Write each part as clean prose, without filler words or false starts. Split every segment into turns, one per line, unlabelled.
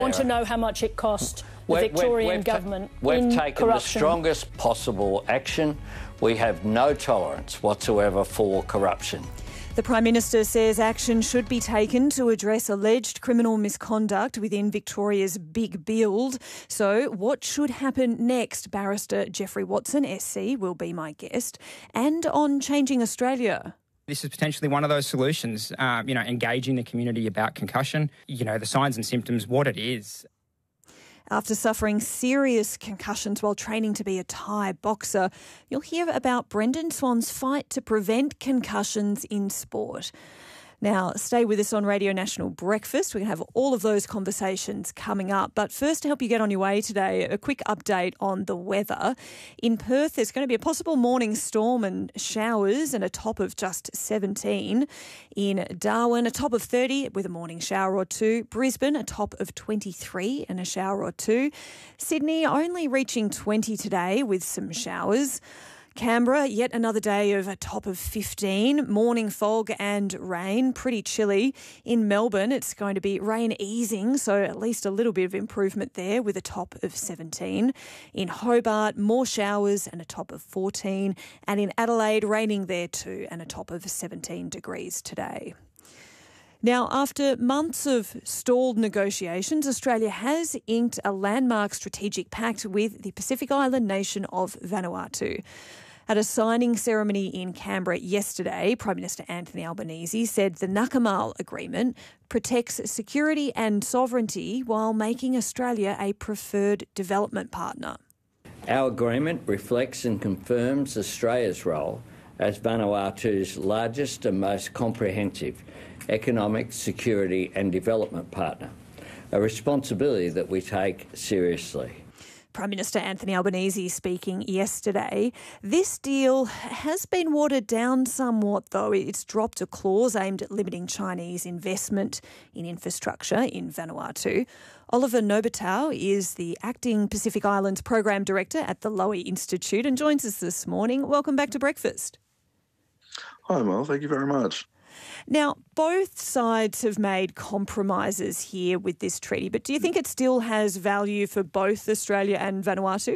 Want to know how much it cost the Victorian government
We've
in
taken
corruption.
the strongest possible action. We have no tolerance whatsoever for corruption.
The Prime Minister says action should be taken to address alleged criminal misconduct within Victoria's big build. So what should happen next? Barrister Jeffrey Watson, SC, will be my guest. And on Changing Australia.
This is potentially one of those solutions, engaging the community about concussion, the signs and symptoms, what it is.
After suffering serious concussions while training to be a Thai boxer, you'll hear about Brendan Swan's fight to prevent concussions in sport. Now, stay with us on Radio National Breakfast. We're going to have all of those conversations coming up. But first, to help you get on your way today, a quick update on the weather. In Perth, there's going to be a possible morning storm and showers and a top of just 17. In Darwin, a top of 30 with a morning shower or two. Brisbane, a top of 23 and a shower or two. Sydney, only reaching 20 today with some showers. Canberra, yet another day of a top of 15, morning fog and rain, pretty chilly. In Melbourne, it's going to be rain easing, so at least a little bit of improvement there with a top of 17. In Hobart, more showers and a top of 14. And in Adelaide, raining there too and a top of 17 degrees today. Now, after months of stalled negotiations, Australia has inked a landmark strategic pact with the Pacific Island nation of Vanuatu. At a signing ceremony in Canberra yesterday, Prime Minister Anthony Albanese said the Nakamal Agreement protects security and sovereignty while making Australia a preferred development partner.
Our agreement reflects and confirms Australia's role as Vanuatu's largest and most comprehensive economic, security and development partner, a responsibility that we take seriously.
Prime Minister Anthony Albanese speaking yesterday. This deal has been watered down somewhat, though. It's dropped a clause aimed at limiting Chinese investment in infrastructure in Vanuatu. Oliver Nobitau is the Acting Pacific Islands Program Director at the Lowy Institute and joins us this morning. Welcome back to Breakfast.
Hi, Mel. Thank you very much.
Now, both sides have made compromises here with this treaty, but do you think it still has value for both Australia and Vanuatu?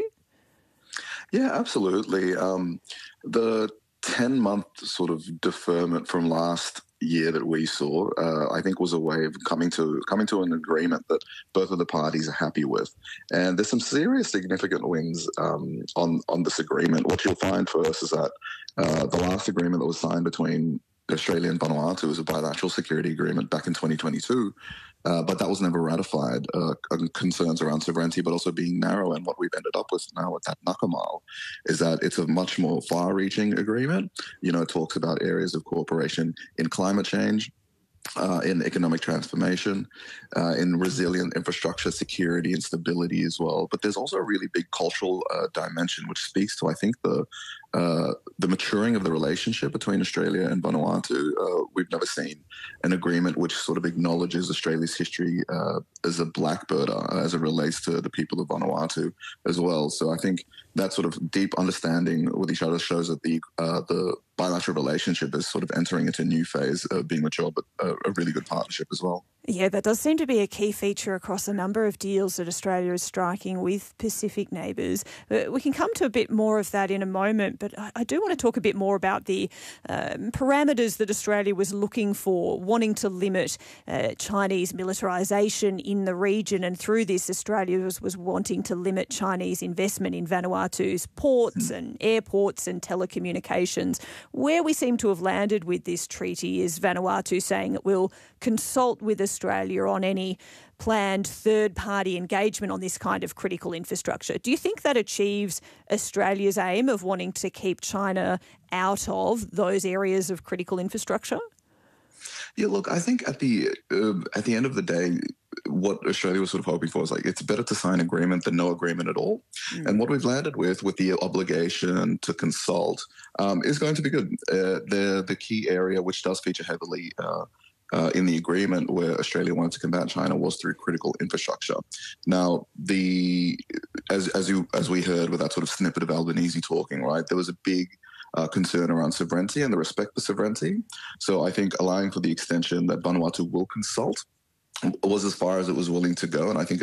Yeah, absolutely. The 10-month sort of deferment from last year that we saw, I think was a way of coming to an agreement that both of the parties are happy with. And there's some serious significant wins on this agreement. What you'll find first is that the last agreement that was signed between Australia and Vanuatu was a bilateral security agreement back in 2022, but that was never ratified. Concerns around sovereignty, but also being narrow. And what we've ended up with now with that Nakamal is that it's a much more far-reaching agreement. It talks about areas of cooperation in climate change, in economic transformation, in resilient infrastructure, security and stability as well. But there's also a really big cultural dimension, which speaks to, I think, the maturing of the relationship between Australia and Vanuatu. We've never seen an agreement which sort of acknowledges Australia's history as a blackbirder as it relates to the people of Vanuatu as well. So I think that sort of deep understanding with each other shows that the bilateral relationship is sort of entering into a new phase of being mature, but a really good partnership as well.
Yeah, that does seem to be a key feature across a number of deals that Australia is striking with Pacific neighbours. We can come to a bit more of that in a moment, but I do want to talk a bit more about the parameters that Australia was looking for, wanting to limit Chinese militarisation in the region, and through this Australia was wanting to limit Chinese investment in Vanuatu's ports and airports and telecommunications. Where we seem to have landed with this treaty is Vanuatu saying it will consult with Australia on any planned third-party engagement on this kind of critical infrastructure. Do you think that achieves Australia's aim of wanting to keep China out of those areas of critical infrastructure?
Yeah, look, I think at the end of the day, what Australia was sort of hoping for is it's better to sign agreement than no agreement at all. And what we've landed with the obligation to consult is going to be good. The key area, which does feature heavily in the agreement where Australia wanted to combat China, was through critical infrastructure. Now, as we heard with that sort of snippet of Albanese talking, right, there was a big concern around sovereignty and the respect for sovereignty. So I think allowing for the extension that Vanuatu will consult was as far as it was willing to go. And I think